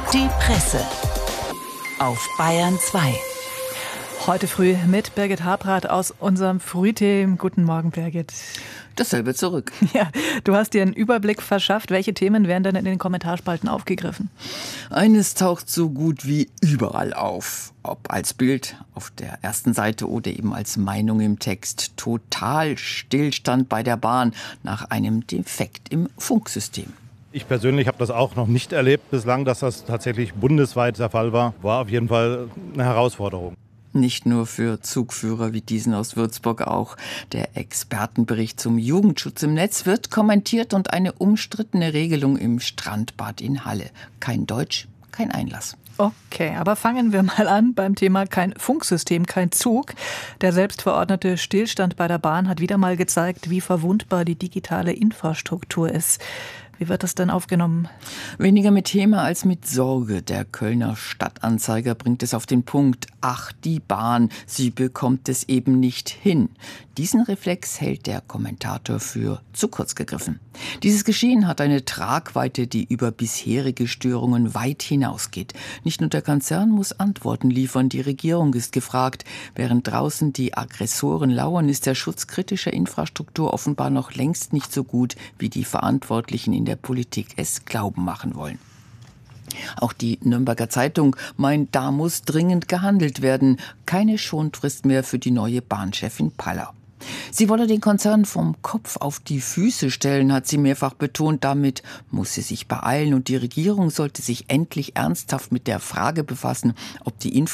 Die Presse auf Bayern 2. Heute früh mit Birgit Habrath aus unserem Frühteam. Guten Morgen, Birgit. Dasselbe zurück. Ja, du hast dir einen Überblick verschafft. Welche Themen werden denn in den Kommentarspalten aufgegriffen? Eines taucht so gut wie überall auf. Ob als Bild auf der ersten Seite oder eben als Meinung im Text. Total Stillstand bei der Bahn nach einem Defekt im Funksystem. Ich persönlich habe das auch noch nicht erlebt bislang, dass das tatsächlich bundesweit der Fall war. War auf jeden Fall eine Herausforderung. Nicht nur für Zugführer wie diesen aus Würzburg auch. Der Expertenbericht zum Jugendschutz im Netz wird kommentiert und eine umstrittene Regelung im Strandbad in Halle. Kein Deutsch, kein Einlass. Okay, aber fangen wir mal an beim Thema kein Funksystem, kein Zug. Der selbstverordnete Stillstand bei der Bahn hat wieder mal gezeigt, wie verwundbar die digitale Infrastruktur ist. Wie wird das denn aufgenommen? Weniger mit Häme als mit Sorge. Der Kölner Stadtanzeiger bringt es auf den Punkt. Ach, die Bahn, sie bekommt es eben nicht hin. Diesen Reflex hält der Kommentator für zu kurz gegriffen. Dieses Geschehen hat eine Tragweite, die über bisherige Störungen weit hinausgeht. Nicht nur der Konzern muss Antworten liefern, die Regierung ist gefragt. Während draußen die Aggressoren lauern, ist der Schutz kritischer Infrastruktur offenbar noch längst nicht so gut, wie die Verantwortlichen in der Politik es glauben machen wollen. Auch die Nürnberger Zeitung meint, da muss dringend gehandelt werden. Keine Schonfrist mehr für die neue Bahnchefin Paller. Sie wolle den Konzern vom Kopf auf die Füße stellen, hat sie mehrfach betont. Damit muss sie sich beeilen und die Regierung sollte sich endlich ernsthaft mit der Frage befassen, ob die